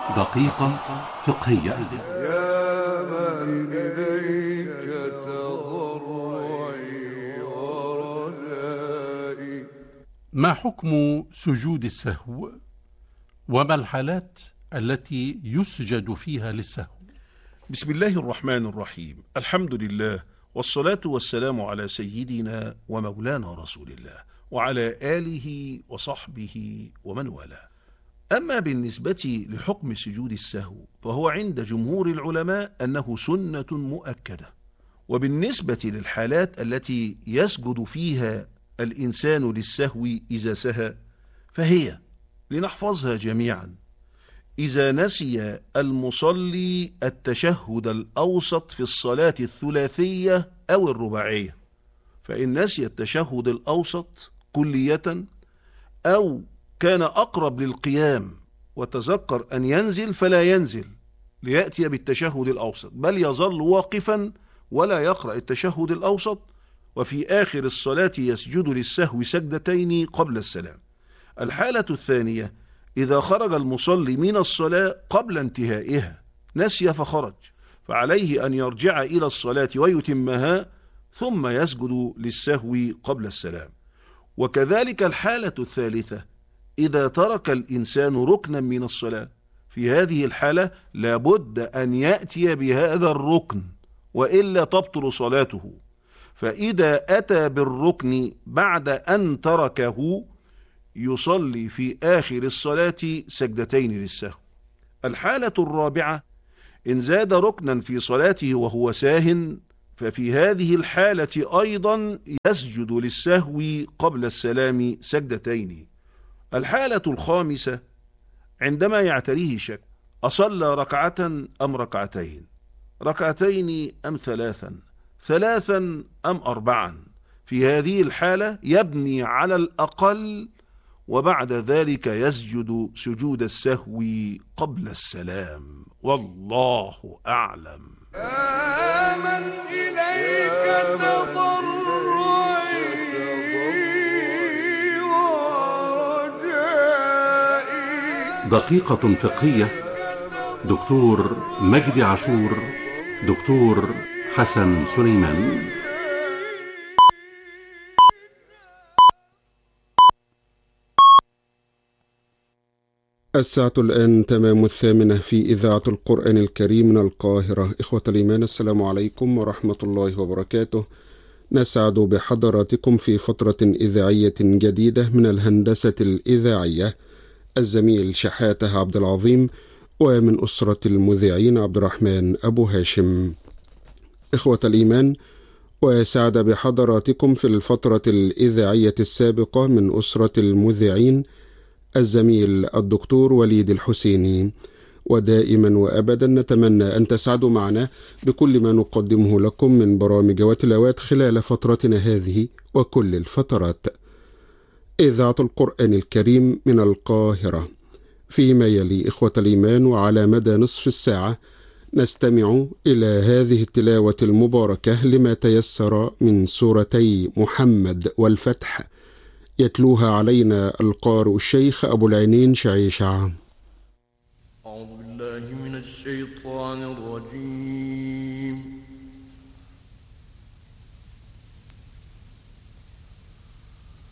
دقيقة فقهية. يا من إليك تضرعي ورجائي. ما حكم سجود السهو؟ وما الحالات التي يسجد فيها للسهو؟ بسم الله الرحمن الرحيم. الحمد لله، والصلاة والسلام على سيدنا ومولانا رسول الله وعلى آله وصحبه ومن والاه. أما بالنسبة لحكم سجود السهو فهو عند جمهور العلماء أنه سنة مؤكدة. وبالنسبة للحالات التي يسجد فيها الإنسان للسهو إذا سهى فهي لنحفظها جميعا: إذا نسي المصلي التشهد الأوسط في الصلاة الثلاثية أو الرباعية، فإن نسي التشهد الأوسط كلية أو كان أقرب للقيام وتذكر أن ينزل فلا ينزل ليأتي بالتشهد الأوسط، بل يظل واقفا ولا يقرأ التشهد الأوسط، وفي آخر الصلاة يسجد للسهو سجدتين قبل السلام. الحالة الثانية: إذا خرج المصلي من الصلاة قبل انتهائها، نسي فخرج، فعليه أن يرجع إلى الصلاة ويتمها ثم يسجد للسهو قبل السلام. وكذلك الحالة الثالثة: إذا ترك الإنسان ركنا من الصلاة، في هذه الحالة لابد أن يأتي بهذا الركن وإلا تبطل صلاته، فإذا أتى بالركن بعد أن تركه يصلي في آخر الصلاة سجدتين للسهو. الحالة الرابعة: إن زاد ركنا في صلاته وهو ساهٍ، ففي هذه الحالة أيضا يسجد للسهو قبل السلام سجدتين. الحالة الخامسة: عندما يعتريه شك، أصلى ركعة أم ركعتين، ركعتين أم ثلاثا أم أربعا، في هذه الحالة يبني على الأقل وبعد ذلك يسجد سجود السهو قبل السلام، والله أعلم. آمن إليك تضرعي ورجائي. دقيقة فقهية. دكتور مجدي عاشور، دكتور حسن سليمان. الساعة الآن تمام 8 في إذاعة القرآن الكريم من القاهرة. إخوة الإيمان، السلام عليكم ورحمة الله وبركاته. نسعد بحضراتكم في فترة إذاعية جديدة من الهندسة الإذاعية، الزميل شحاتة عبد العظيم، ومن أسرة المذيعين عبد الرحمن أبو هاشم. إخوة الإيمان، وسعد بحضراتكم في الفترة الإذاعية السابقة من أسرة المذيعين الزميل الدكتور وليد الحسيني، ودائما وأبدا نتمنى أن تسعدوا معنا بكل ما نقدمه لكم من برامج وتلاوات خلال فترتنا هذه وكل الفترات. إذاعة القرآن الكريم من القاهرة. فيما يلي إخوة الإيمان، وعلى مدى نصف الساعة نستمع إلى هذه التلاوة المباركة لما تيسر من سورتي محمد والفتح، يتلوها علينا القارئ الشيخ أبو العينين شعيشع. أعوذ بالله من الشيطان الرجيم.